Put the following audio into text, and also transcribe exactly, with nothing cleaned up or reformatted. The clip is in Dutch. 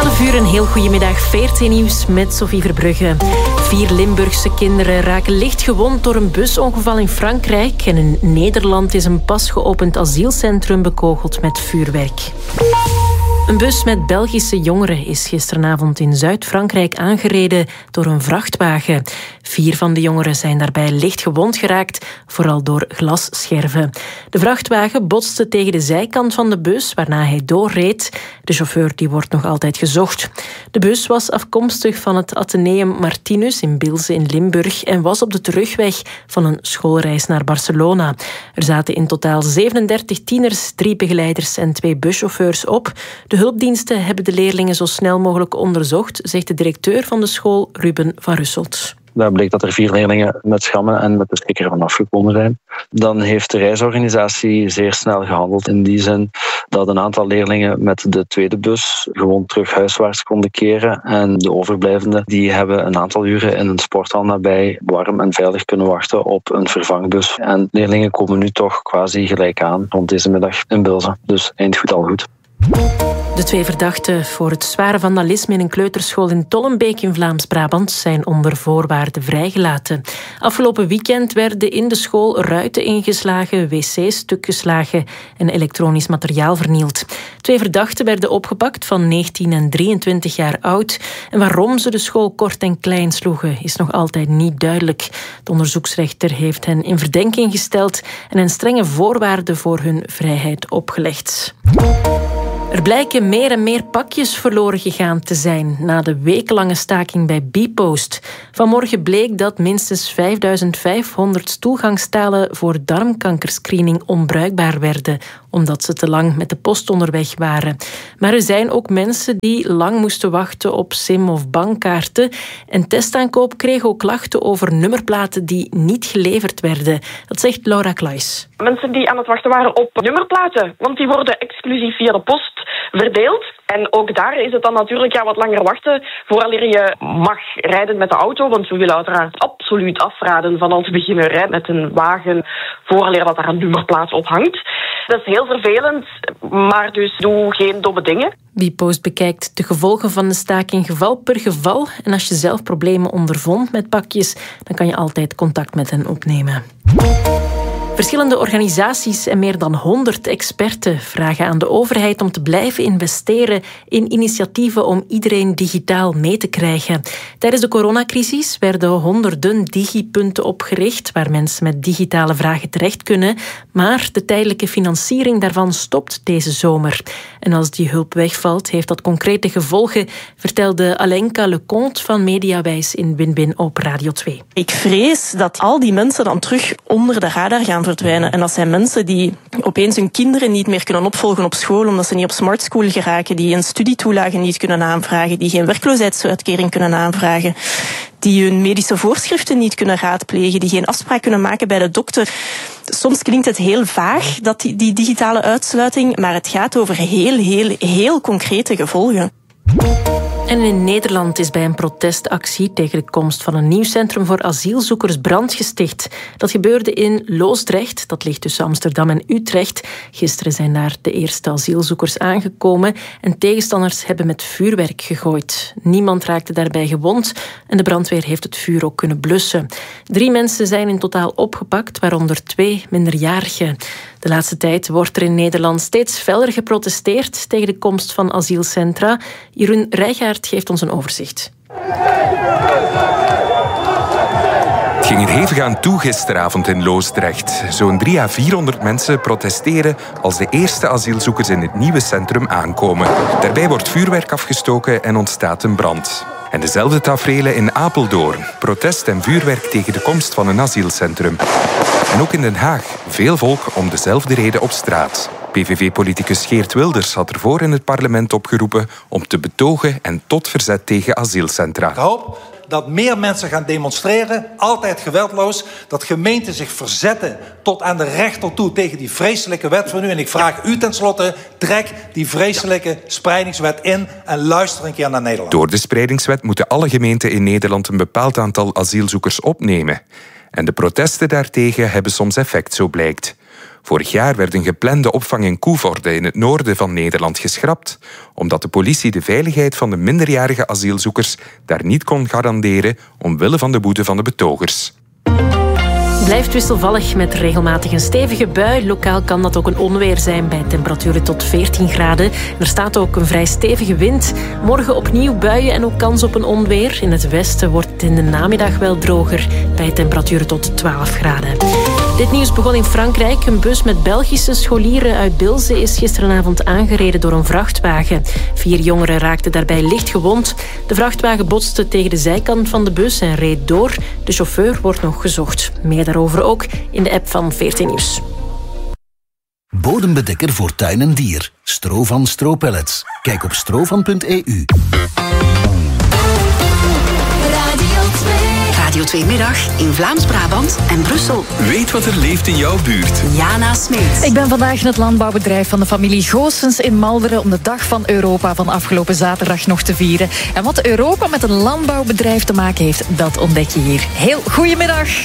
twaalf uur, een heel goedemiddag. V R T Nieuws met Sophie Verbrugge. Vier Limburgse kinderen raken licht gewond door een busongeval in Frankrijk. En in Nederland is een pas geopend asielcentrum bekogeld met vuurwerk. Een bus met Belgische jongeren is gisteravond in Zuid-Frankrijk aangereden door een vrachtwagen. Vier van de jongeren zijn daarbij licht gewond geraakt, vooral door glasscherven. De vrachtwagen botste tegen de zijkant van de bus, waarna hij doorreed. De chauffeur die wordt nog altijd gezocht. De bus was afkomstig van het Atheneum Martinus in Bilze in Limburg en was op de terugweg van een schoolreis naar Barcelona. Er zaten in totaal zevenendertig tieners, drie begeleiders en twee buschauffeurs op. De hulpdiensten hebben de leerlingen zo snel mogelijk onderzocht, zegt de directeur van de school, Ruben van Russelt. Daar bleek dat er vier leerlingen met schrammen en met de sticker van afgekomen zijn. Dan heeft de reisorganisatie zeer snel gehandeld in die zin dat een aantal leerlingen met de tweede bus gewoon terug huiswaarts konden keren. En de overblijvenden die hebben een aantal uren in een sporthal nabij warm en veilig kunnen wachten op een vervangbus. En leerlingen komen nu toch quasi gelijk aan rond deze middag in Bilze. Dus eind goed al goed. De twee verdachten voor het zware vandalisme in een kleuterschool in Tollenbeek in Vlaams-Brabant zijn onder voorwaarden vrijgelaten. Afgelopen weekend werden in de school ruiten ingeslagen, wc's stukgeslagen en elektronisch materiaal vernield. Twee verdachten werden opgepakt van negentien en drieëntwintig jaar oud. En waarom ze de school kort en klein sloegen is nog altijd niet duidelijk. De onderzoeksrechter heeft hen in verdenking gesteld en hen strenge voorwaarden voor hun vrijheid opgelegd. Er blijken meer en meer pakjes verloren gegaan te zijn na de wekenlange staking bij Bpost. Vanmorgen bleek dat minstens vijfduizend vijfhonderd toegangstalen voor darmkankerscreening onbruikbaar werden, omdat ze te lang met de post onderweg waren. Maar er zijn ook mensen die lang moesten wachten op sim- of bankkaarten. En Testaankoop kreeg ook klachten over nummerplaten die niet geleverd werden. Dat zegt Laura Kluis. Mensen die aan het wachten waren op nummerplaten, want die worden exclusief via de post verdeeld. En ook daar is het dan natuurlijk ja, wat langer wachten vooraleer je mag rijden met de auto. Want we willen uiteraard absoluut afraden van al te beginnen rijden met een wagen vooraleer dat daar een nummerplaat op hangt. Dat is heel vervelend, maar dus doe geen domme dingen. Bpost bekijkt de gevolgen van de staking geval per geval. En als je zelf problemen ondervond met pakjes, dan kan je altijd contact met hen opnemen. Verschillende organisaties en meer dan honderd experten vragen aan de overheid om te blijven investeren in initiatieven om iedereen digitaal mee te krijgen. Tijdens de coronacrisis werden honderden digipunten opgericht waar mensen met digitale vragen terecht kunnen, maar de tijdelijke financiering daarvan stopt deze zomer. En als die hulp wegvalt, heeft dat concrete gevolgen, vertelde Alenka Leconte van Mediawijs in Win-Win op Radio twee. Ik vrees dat al die mensen dan terug onder de radar gaan verdwijnen. En dat zijn mensen die opeens hun kinderen niet meer kunnen opvolgen op school omdat ze niet op Smart School geraken, die een studietoelage niet kunnen aanvragen, die geen werkloosheidsuitkering kunnen aanvragen, die hun medische voorschriften niet kunnen raadplegen, die geen afspraak kunnen maken bij de dokter. Soms klinkt het heel vaag, dat die, die digitale uitsluiting, maar het gaat over heel, heel, heel concrete gevolgen. En in Nederland is bij een protestactie tegen de komst van een nieuw centrum voor asielzoekers brand gesticht. Dat gebeurde in Loosdrecht, dat ligt tussen Amsterdam en Utrecht. Gisteren zijn daar de eerste asielzoekers aangekomen en tegenstanders hebben met vuurwerk gegooid. Niemand raakte daarbij gewond en de brandweer heeft het vuur ook kunnen blussen. Drie mensen zijn in totaal opgepakt, waaronder twee minderjarigen. De laatste tijd wordt er in Nederland steeds feller geprotesteerd tegen de komst van asielcentra. Jeroen Rijgaard geeft ons een overzicht. Het ging er hevig aan toe gisteravond in Loosdrecht. Zo'n drie à vierhonderd mensen protesteren als de eerste asielzoekers in het nieuwe centrum aankomen. Daarbij wordt vuurwerk afgestoken en ontstaat een brand. En dezelfde taferelen in Apeldoorn. Protest en vuurwerk tegen de komst van een asielcentrum. En ook in Den Haag. Veel volk om dezelfde reden op straat. P V V-politicus Geert Wilders had ervoor in het parlement opgeroepen om te betogen en tot verzet tegen asielcentra. Ik hoop dat meer mensen gaan demonstreren, altijd geweldloos, dat gemeenten zich verzetten tot aan de rechter toe tegen die vreselijke wet van u. En ik vraag u tenslotte, trek die vreselijke spreidingswet in en luister een keer naar Nederland. Door de spreidingswet moeten alle gemeenten in Nederland een bepaald aantal asielzoekers opnemen. En de protesten daartegen hebben soms effect, zo blijkt. Vorig jaar werd een geplande opvang in Koevoorde in het noorden van Nederland geschrapt, omdat de politie de veiligheid van de minderjarige asielzoekers daar niet kon garanderen omwille van de woede van de betogers. Het blijft wisselvallig met regelmatig een stevige bui. Lokaal kan dat ook een onweer zijn bij temperaturen tot veertien graden. Er staat ook een vrij stevige wind. Morgen opnieuw buien en ook kans op een onweer. In het westen wordt het in de namiddag wel droger bij temperaturen tot twaalf graden. Dit nieuws begon in Frankrijk. Een bus met Belgische scholieren uit Bilze is gisteravond aangereden door een vrachtwagen. Vier jongeren raakten daarbij licht gewond. De vrachtwagen botste tegen de zijkant van de bus en reed door. De chauffeur wordt nog gezocht. Meer daarover ook in de app van veertien Nieuws. Bodembedekker voor tuin en dier. Strovan Stropellets. Kijk op strovan punt e u. Radio twee Middag in Vlaams-Brabant en Brussel. Weet wat er leeft in jouw buurt. Jana Smeets. Ik ben vandaag in het landbouwbedrijf van de familie Goossens in Malderen om de Dag van Europa van afgelopen zaterdag nog te vieren. En wat Europa met een landbouwbedrijf te maken heeft, dat ontdek je hier. Heel goedemiddag.